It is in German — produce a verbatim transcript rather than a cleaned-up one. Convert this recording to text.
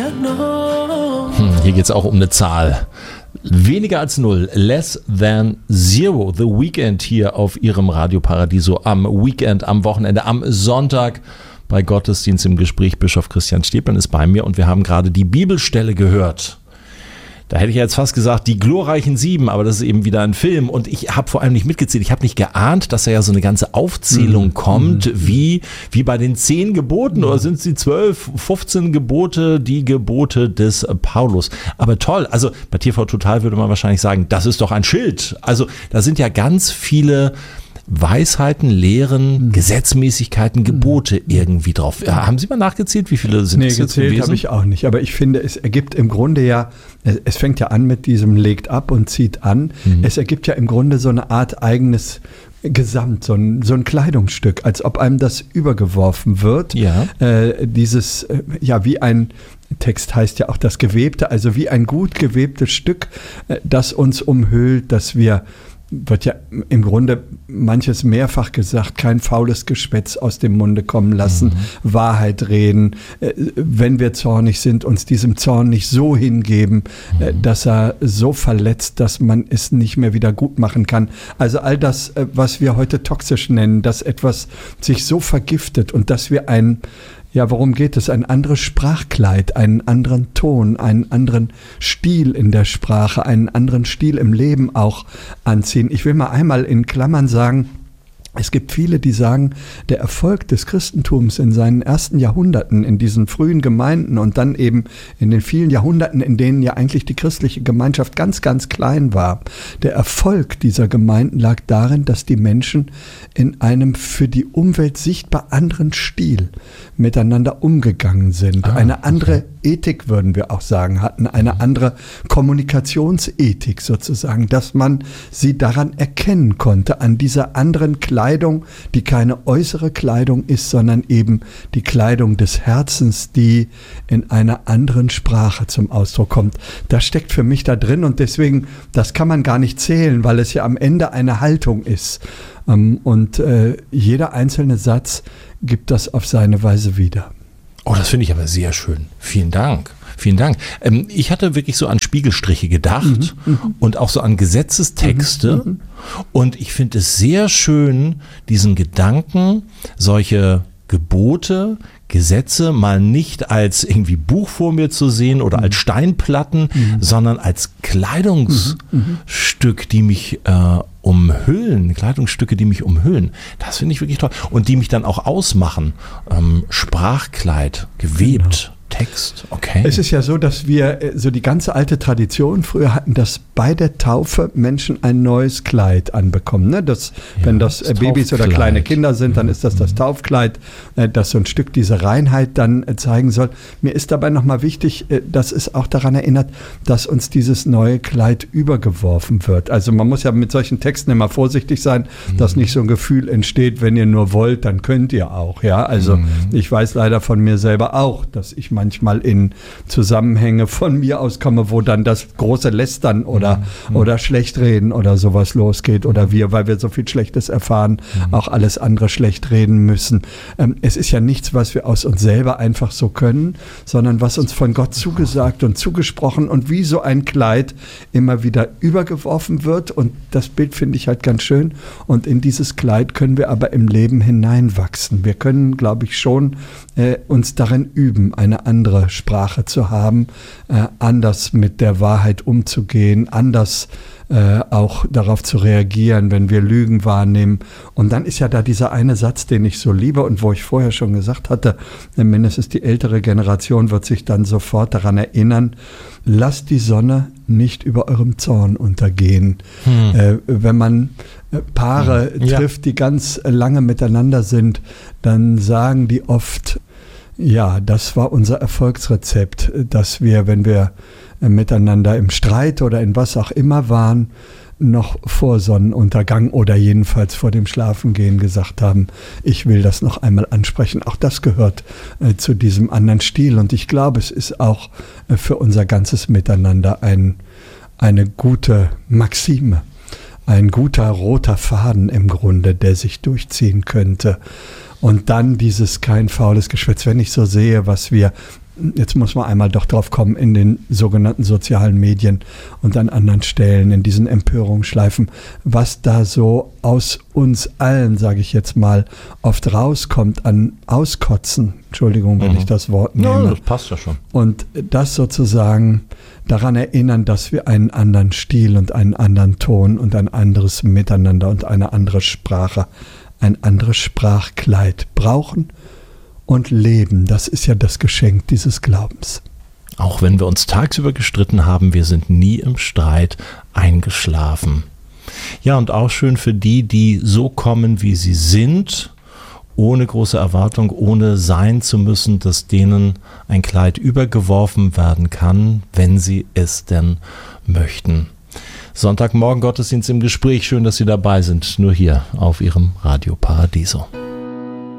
Hm, hier geht es auch um eine Zahl. Weniger als null, less than zero. The Weeknd hier auf ihrem Radio Paradiso am Weekend, am Wochenende, am Sonntag bei Gottesdienst im Gespräch. Bischof Christian Stäblein ist bei mir und wir haben gerade die Bibelstelle gehört. Da hätte ich jetzt fast gesagt, die glorreichen Sieben, aber das ist eben wieder ein Film. Und ich habe vor allem nicht mitgezählt. Ich habe nicht geahnt, dass da ja so eine ganze Aufzählung mhm. kommt, mhm. wie, wie bei den zehn Geboten. Mhm. Oder sind es die zwölf, fünfzehn Gebote, die Gebote des Paulus. Aber toll, also bei T V Total würde man wahrscheinlich sagen, das ist doch ein Schild. Also da sind ja ganz viele Weisheiten, Lehren, mhm. Gesetzmäßigkeiten, Gebote mhm. irgendwie drauf. Ja, haben Sie mal nachgezählt, wie viele sind nee, es jetzt gewesen? Nee, gezählt habe ich auch nicht. Aber ich finde, es ergibt im Grunde ja, es fängt ja an mit diesem legt ab und zieht an. Mhm. Es ergibt ja im Grunde so eine Art eigenes Gesamt, so ein, so ein Kleidungsstück, als ob einem das übergeworfen wird. Ja. Äh, dieses, äh, ja, wie ein Text heißt ja auch das Gewebte, also wie ein gut gewebtes Stück, äh, das uns umhüllt, dass wir wird ja im Grunde manches mehrfach gesagt, kein faules Geschwätz aus dem Munde kommen lassen, mhm. Wahrheit reden, äh, wenn wir zornig sind, uns diesem Zorn nicht so hingeben, mhm. äh, dass er so verletzt, dass man es nicht mehr wieder gut machen kann. Also all das, äh, was wir heute toxisch nennen, dass etwas sich so vergiftet und dass wir ein Ja, worum geht es? Ein anderes Sprachkleid, einen anderen Ton, einen anderen Stil in der Sprache, einen anderen Stil im Leben auch anziehen. Ich will mal einmal in Klammern sagen, es gibt viele, die sagen, der Erfolg des Christentums in seinen ersten Jahrhunderten, in diesen frühen Gemeinden und dann eben in den vielen Jahrhunderten, in denen ja eigentlich die christliche Gemeinschaft ganz, ganz klein war, der Erfolg dieser Gemeinden lag darin, dass die Menschen in einem für die Umwelt sichtbar anderen Stil miteinander umgegangen sind. Ah, eine andere okay. Ethik, würden wir auch sagen, hatten, eine andere Kommunikationsethik sozusagen, dass man sie daran erkennen konnte, an dieser anderen Kleidung, Kleidung, die keine äußere Kleidung ist, sondern eben die Kleidung des Herzens, die in einer anderen Sprache zum Ausdruck kommt. Das steckt für mich da drin und deswegen, das kann man gar nicht zählen, weil es ja am Ende eine Haltung ist. Und äh, jeder einzelne Satz gibt das auf seine Weise wieder. Oh, das finde ich aber sehr schön. Vielen Dank. Vielen Dank. Ähm, ich hatte wirklich so an Spiegelstriche gedacht mhm, und auch so an Gesetzestexte. Mhm, und ich finde es sehr schön, diesen Gedanken, solche Gebote, Gesetze mal nicht als irgendwie Buch vor mir zu sehen oder mhm. als Steinplatten, mhm. sondern als Kleidungsstück, die mich äh, umhüllen, Kleidungsstücke, die mich umhüllen. Das finde ich wirklich toll. Und die mich dann auch ausmachen. Ähm, Sprachkleid, gewebt. Genau. Text, okay. Es ist ja so, dass wir so die ganze alte Tradition früher hatten, dass bei der Taufe Menschen ein neues Kleid anbekommen. Ne? Das, ja, wenn das, das Babys oder kleine Kinder sind, dann ist das das Taufkleid, das so ein Stück diese Reinheit dann zeigen soll. Mir ist dabei nochmal wichtig, dass es auch daran erinnert, dass uns dieses neue Kleid übergeworfen wird. Also man muss ja mit solchen Texten immer vorsichtig sein, mhm. dass nicht so ein Gefühl entsteht, wenn ihr nur wollt, dann könnt ihr auch. Ja, also mhm. ich weiß leider von mir selber auch, dass ich manchmal in Zusammenhänge von mir aus komme, wo dann das große Lästern oder, mhm. oder Schlechtreden oder sowas losgeht oder wir, weil wir so viel Schlechtes erfahren, mhm. auch alles andere schlecht reden müssen. Ähm, es ist ja nichts, was wir aus uns selber einfach so können, sondern was uns von Gott zugesagt und zugesprochen und wie so ein Kleid immer wieder übergeworfen wird und das Bild finde ich halt ganz schön und in dieses Kleid können wir aber im Leben hineinwachsen. Wir können, glaube ich, schon äh, uns darin üben, eine andere Sprache zu haben, äh, anders mit der Wahrheit umzugehen, anders äh, auch darauf zu reagieren, wenn wir Lügen wahrnehmen. Und dann ist ja da dieser eine Satz, den ich so liebe und wo ich vorher schon gesagt hatte, mindestens die ältere Generation wird sich dann sofort daran erinnern, lasst die Sonne nicht über eurem Zorn untergehen. Hm. Äh, wenn man Paare hm. trifft, ja. die ganz lange miteinander sind, dann sagen die oft, ja, das war unser Erfolgsrezept, dass wir, wenn wir miteinander im Streit oder in was auch immer waren, noch vor Sonnenuntergang oder jedenfalls vor dem Schlafengehen gesagt haben, ich will das noch einmal ansprechen. Auch das gehört äh, zu diesem anderen Stil und ich glaube, es ist auch äh, für unser ganzes Miteinander ein, eine gute Maxime, ein guter roter Faden im Grunde, der sich durchziehen könnte. Und dann dieses kein faules Geschwätz, wenn ich so sehe, was wir jetzt muss man einmal doch drauf kommen, in den sogenannten sozialen Medien und an anderen Stellen, in diesen Empörungsschleifen, was da so aus uns allen, sage ich jetzt mal, oft rauskommt an Auskotzen. Entschuldigung, wenn mhm. ich das Wort nehme. Ja, das passt ja schon. Und das sozusagen daran erinnern, dass wir einen anderen Stil und einen anderen Ton und ein anderes Miteinander und eine andere Sprache, ein anderes Sprachkleid brauchen und leben. Das ist ja das Geschenk dieses Glaubens. Auch wenn wir uns tagsüber gestritten haben, wir sind nie im Streit eingeschlafen. Ja, und auch schön für die, die so kommen, wie sie sind, ohne große Erwartung, ohne sein zu müssen, dass denen ein Kleid übergeworfen werden kann, wenn sie es denn möchten. Sonntagmorgen Gottesdienst im Gespräch. Schön, dass Sie dabei sind. Nur hier auf Ihrem Radio Paradiso.